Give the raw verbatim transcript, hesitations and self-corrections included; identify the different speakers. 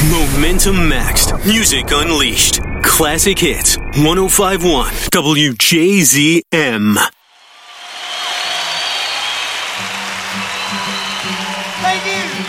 Speaker 1: Momentum maxed. Music unleashed. Classic hits. one oh five point one W J Z M.
Speaker 2: Thank you.